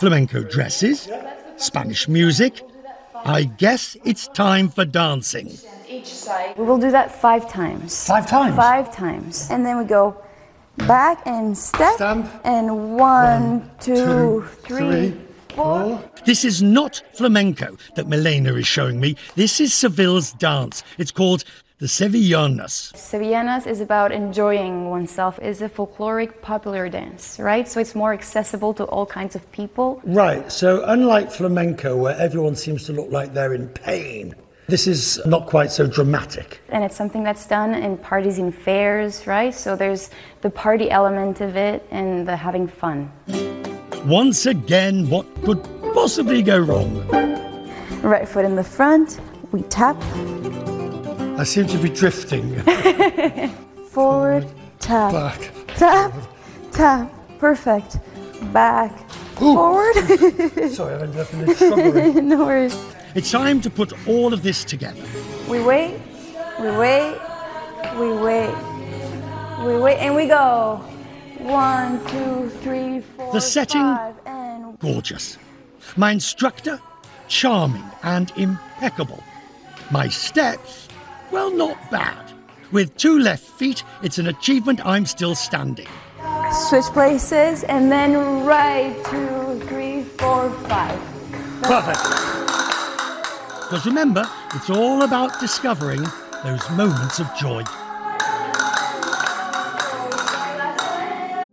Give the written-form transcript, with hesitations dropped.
flamenco dresses, Spanish music. I guess it's time for dancing. Each side. We will do that 5 times. 5 times? 5 times. And then we go back and step. Stamp. And 1, 2, 3, 4. This is not flamenco that Milena is showing me. This is Seville's dance. It's called the Sevillanas. Sevillanas is about enjoying oneself. It's a folkloric popular dance, right? So it's more accessible to all kinds of people. Right, so unlike flamenco, where everyone seems to look like they're in pain, this is not quite so dramatic. And it's something that's done in parties and fairs, right? So there's the party element of it and the having fun. Once again, what could possibly go wrong? Right foot in the front, we tap. I seem to be drifting. Forward, tap. Back. Tap, tap. Perfect. Back, forward. Sorry, I've ended up in this shrubbery. No worries. It's time to put all of this together. We wait, we wait, we wait, we wait, and we go. 1, 2, 3, 4, The setting, 5, and... gorgeous. My instructor, charming and impeccable. My steps, well, not bad. With 2 left feet, it's an achievement I'm still standing. Switch places, and then right, 2, 3, 4, 5. Perfect. Because remember, it's all about discovering those moments of joy.